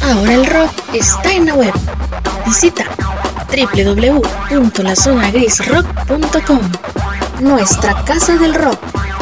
Ahora el rock está en la web. Visita www.lazonagrisrock.com, nuestra casa del rock.